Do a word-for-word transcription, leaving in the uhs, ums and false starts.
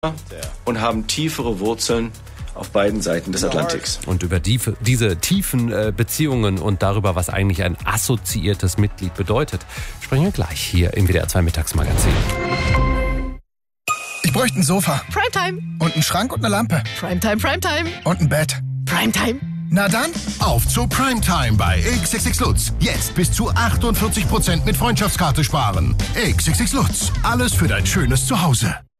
und haben tiefere Wurzeln auf beiden Seiten des Atlantiks. Und über die, diese tiefen äh, Beziehungen und darüber, was eigentlich ein assoziiertes Mitglied bedeutet, sprechen wir gleich hier im W D R zwei Mittagsmagazin. Ich bräuchte ein Sofa. Primetime. Und einen Schrank und eine Lampe. Primetime, Primetime. Und ein Bett. Primetime. Na dann, auf zu Primetime bei X X X Lutz. Jetzt bis zu achtundvierzig Prozent mit Freundschaftskarte sparen. X X X Lutz. Alles für dein schönes Zuhause.